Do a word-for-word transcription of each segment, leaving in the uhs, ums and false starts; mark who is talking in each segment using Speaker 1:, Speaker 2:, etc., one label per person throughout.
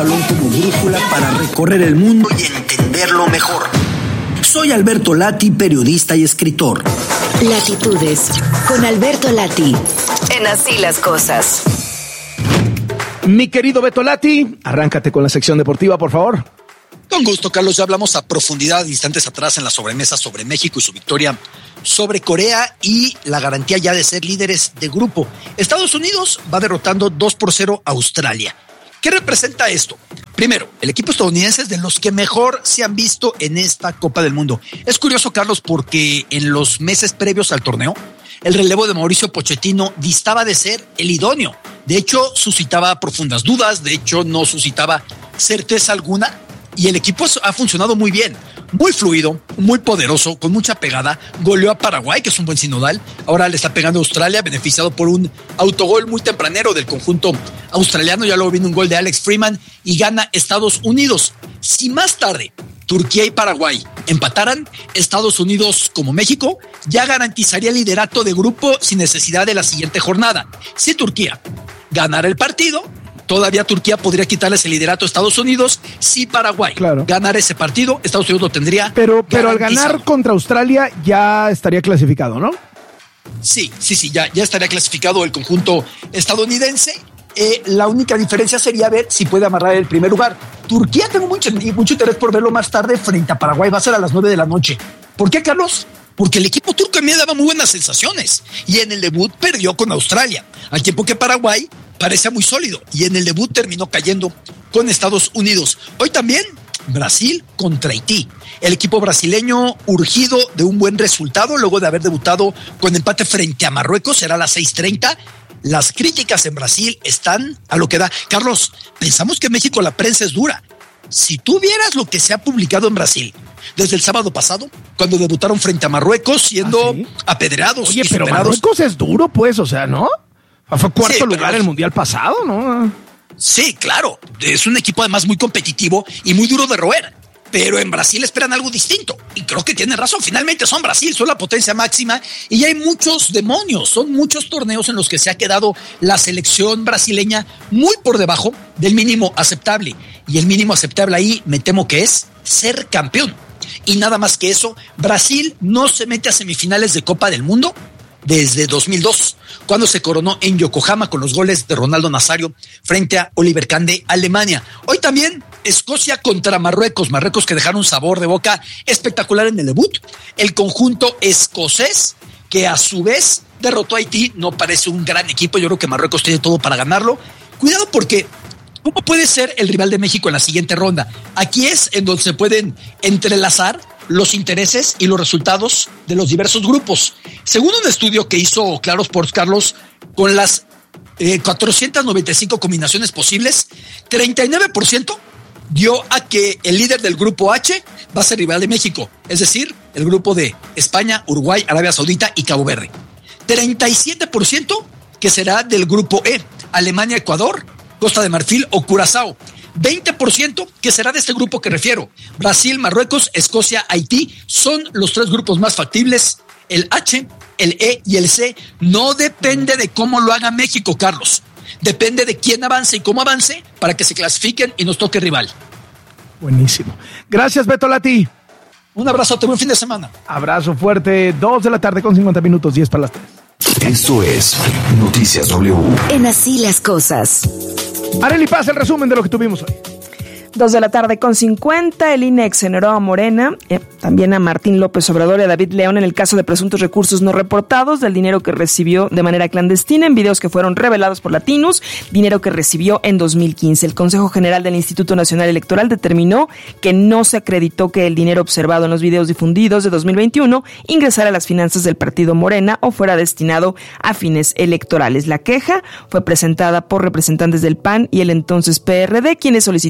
Speaker 1: como brújula para recorrer el mundo y entenderlo mejor. Soy Alberto Lati, periodista y escritor.
Speaker 2: Latitudes, con Alberto Lati, en Así las Cosas.
Speaker 3: Mi querido Beto Lati, arráncate con la sección deportiva, por favor.
Speaker 4: Con gusto, Carlos. Ya hablamos a profundidad instantes atrás en la sobremesa sobre México y su victoria sobre Corea y la garantía ya de ser líderes de grupo. Estados Unidos va derrotando dos por cero a Australia. ¿Qué representa esto? Primero, el equipo estadounidense es de los que mejor se han visto en esta Copa del Mundo. Es curioso, Carlos, porque en los meses previos al torneo, el relevo de Mauricio Pochettino distaba de ser el idóneo. De hecho, suscitaba profundas dudas, de hecho, no suscitaba certeza alguna. Y el equipo ha funcionado muy bien, muy fluido, muy poderoso, con mucha pegada. Goleó a Paraguay, que es un buen sinodal. Ahora le está pegando a Australia, beneficiado por un autogol muy tempranero del conjunto australiano. Ya luego viene un gol de Alex Freeman y gana Estados Unidos. Si más tarde Turquía y Paraguay empataran, Estados Unidos, como México, ya garantizaría el liderato de grupo sin necesidad de la siguiente jornada. Si Turquía ganara el partido, todavía Turquía podría quitarles el liderato a Estados Unidos. Si Paraguay claro. ganara ese partido, Estados Unidos lo tendría.
Speaker 3: Pero, pero al ganar contra Australia ya estaría clasificado, ¿no?
Speaker 4: Sí, sí, sí, ya, ya estaría clasificado el conjunto estadounidense. Eh, la única diferencia sería ver si puede amarrar el primer lugar. Turquía, tengo mucho, mucho interés por verlo más tarde frente a Paraguay. Va a ser a las nueve de la noche. ¿Por qué, Carlos? Porque el equipo turco a mí me daba muy buenas sensaciones. Y en el debut perdió con Australia, al tiempo que Paraguay parecía muy sólido y en el debut terminó cayendo con Estados Unidos. Hoy también Brasil contra Haití. El equipo brasileño urgido de un buen resultado luego de haber debutado con empate frente a Marruecos. Será a las seis treinta. Las críticas en Brasil están a lo que da. Carlos, pensamos que en México la prensa es dura. Si tú vieras lo que se ha publicado en Brasil desde el sábado pasado, cuando debutaron frente a Marruecos siendo ¿Ah, sí? apedreados.
Speaker 3: Oye, pero superados. Marruecos es duro, pues, o sea, ¿no? Fue cuarto sí, lugar en el Mundial pasado, ¿no?
Speaker 4: Sí, claro. Es un equipo además muy competitivo y muy duro de roer. Pero en Brasil esperan algo distinto. Y creo que tienen razón. Finalmente son Brasil, son la potencia máxima. Y hay muchos demonios. Son muchos torneos en los que se ha quedado la selección brasileña muy por debajo del mínimo aceptable. Y el mínimo aceptable ahí me temo que es ser campeón. Y nada más que eso, Brasil no se mete a semifinales de Copa del Mundo desde dos mil dos, cuando se coronó en Yokohama con los goles de Ronaldo Nazario frente a Oliver Kahn de Alemania. Hoy también Escocia contra Marruecos, Marruecos que dejaron un sabor de boca espectacular en el debut. El conjunto escocés, que a su vez derrotó a Haití, no parece un gran equipo, yo creo que Marruecos tiene todo para ganarlo. Cuidado porque ¿cómo puede ser el rival de México en la siguiente ronda? Aquí es en donde se pueden entrelazar los intereses y los resultados de los diversos grupos. Según un estudio que hizo Claro Sports, Carlos, con las eh, cuatrocientas noventa y cinco combinaciones posibles, treinta y nueve por ciento dio a que el líder del grupo H va a ser rival de México, es decir, el grupo de España, Uruguay, Arabia Saudita y Cabo Verde. treinta y siete por ciento que será del grupo E, Alemania, Ecuador, Costa de Marfil o Curazao. veinte por ciento que será de este grupo que refiero. Brasil, Marruecos, Escocia, Haití son los tres grupos más factibles. El H, el E y el C no depende de cómo lo haga México, Carlos. Depende de quién avance y cómo avance para que se clasifiquen y nos toque rival.
Speaker 3: Buenísimo. Gracias, Beto Lati.
Speaker 4: Un abrazo, buen fin de semana.
Speaker 3: Abrazo fuerte, dos de la tarde con cincuenta minutos, diez para las tres.
Speaker 5: Esto es Noticias W.
Speaker 2: En Así las Cosas.
Speaker 3: Arely Paz, el resumen de lo que tuvimos hoy.
Speaker 6: Dos de la tarde con cincuenta, el I N E exoneró a Morena, eh, también a Martín López Obrador y a David León en el caso de presuntos recursos no reportados del dinero que recibió de manera clandestina en videos que fueron revelados por Latinus, dinero que recibió en dos mil quince. El Consejo General del Instituto Nacional Electoral determinó que no se acreditó que el dinero observado en los videos difundidos de dos mil veintiuno ingresara a las finanzas del partido Morena o fuera destinado a fines electorales. La queja fue presentada por representantes del P A N y el entonces P R D, quienes solicitaron investigar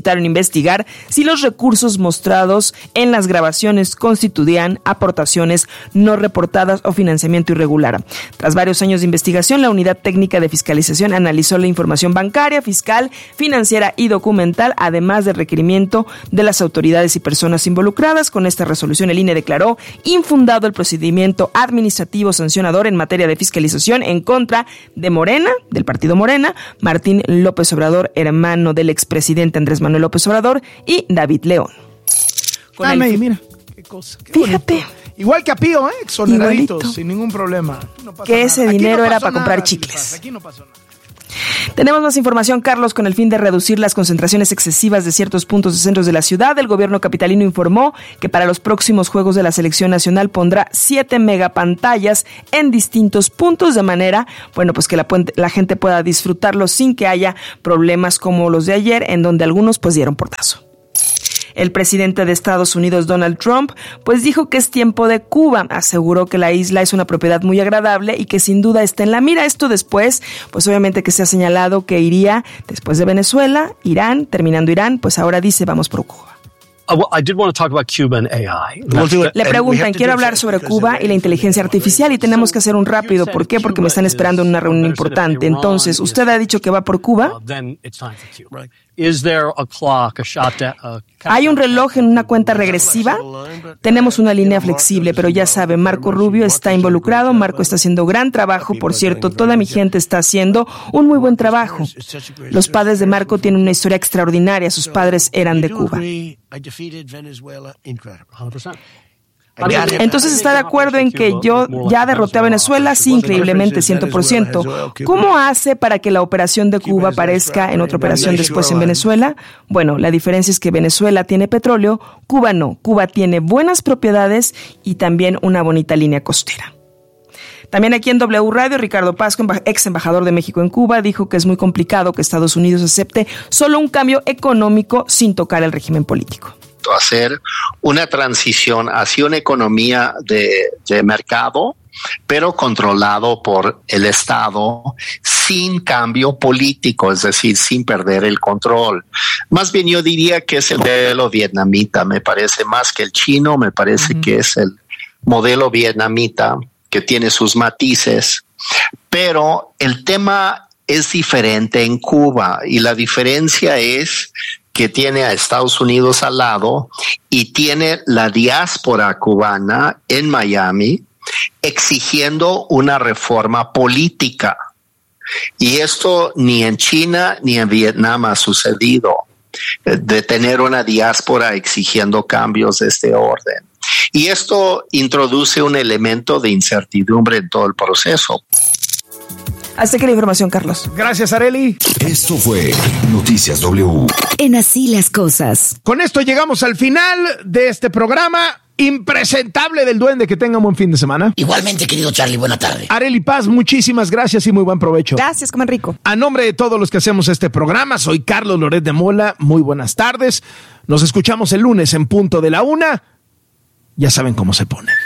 Speaker 6: investigar si los recursos mostrados en las grabaciones constituían aportaciones no reportadas o financiamiento irregular. Tras varios años de investigación, la Unidad Técnica de Fiscalización analizó la información bancaria, fiscal, financiera y documental, además del requerimiento de las autoridades y personas involucradas. Con esta resolución, el I N E declaró infundado el procedimiento administrativo sancionador en materia de fiscalización en contra de Morena, del partido Morena, Martín López Obrador, hermano del expresidente Andrés Manuel López Obrador, y David León.
Speaker 3: Con ah, el... mira, qué cosa. Qué
Speaker 6: Fíjate.
Speaker 3: Bonito. Igual que a Pío, ¿eh? Exoneraditos, sin ningún problema.
Speaker 6: No que nada. Ese dinero no era para nada, comprar chicles. Aquí no pasó nada. Tenemos más información, Carlos. Con el fin de reducir las concentraciones excesivas de ciertos puntos de centros de la ciudad, el gobierno capitalino informó que para los próximos Juegos de la Selección Nacional pondrá siete megapantallas en distintos puntos, de manera, bueno, pues que la, la gente pueda disfrutarlo sin que haya problemas como los de ayer, en donde algunos pues dieron portazo. El presidente de Estados Unidos, Donald Trump, pues dijo que es tiempo de Cuba. Aseguró que la isla es una propiedad muy agradable y que sin duda está en la mira. Esto después, pues obviamente que se ha señalado que iría después de Venezuela, Irán, terminando Irán, pues ahora dice vamos por Cuba. Le preguntan, quiero hablar sobre Cuba y la inteligencia artificial y tenemos que hacer un rápido. ¿Por qué? Porque me están esperando en una reunión importante. Entonces, ¿usted ha dicho que va por Cuba? ¿Hay un reloj en una cuenta regresiva? Tenemos una línea flexible, pero ya sabe, Marco Rubio está involucrado. Marco está haciendo gran trabajo. Por cierto, toda mi gente está haciendo un muy buen trabajo. Los padres de Marco tienen una historia extraordinaria. Sus padres eran de Cuba. Entonces, ¿está de acuerdo en que yo ya derroté a Venezuela? Sí, increíblemente, cien por ciento. ¿Cómo hace para que la operación de Cuba aparezca en otra operación después en Venezuela? Bueno, la diferencia es que Venezuela tiene petróleo, Cuba no. Cuba tiene buenas propiedades y también una bonita línea costera. También aquí en W Radio, Ricardo Pasco, ex embajador de México en Cuba, dijo que es muy complicado que Estados Unidos acepte solo un cambio económico sin tocar el régimen político.
Speaker 7: Hacer una transición hacia una economía de, de mercado, pero controlado por el Estado, sin cambio político, es decir, sin perder el control. Más bien yo diría que es el modelo vietnamita, me parece más que el chino, me parece uh-huh. que es el modelo vietnamita, que tiene sus matices, pero el tema es diferente en Cuba y la diferencia es que tiene a Estados Unidos al lado y tiene la diáspora cubana en Miami exigiendo una reforma política. Y esto ni en China ni en Vietnam ha sucedido, de tener una diáspora exigiendo cambios de este orden. Y esto introduce un elemento de incertidumbre en todo el proceso.
Speaker 6: Hasta aquí la información, Carlos.
Speaker 3: Gracias, Arely.
Speaker 5: Esto fue Noticias W.
Speaker 2: En Así las Cosas.
Speaker 3: Con esto llegamos al final de este programa impresentable del Duende. Que tenga un buen fin de semana.
Speaker 8: Igualmente, querido Charlie, buena tarde.
Speaker 3: Arely Paz, muchísimas gracias y muy buen provecho.
Speaker 6: Gracias, coman rico.
Speaker 3: A nombre de todos los que hacemos este programa, soy Carlos Loret de Mola. Muy buenas tardes. Nos escuchamos el lunes en punto de la una. Ya saben cómo se pone.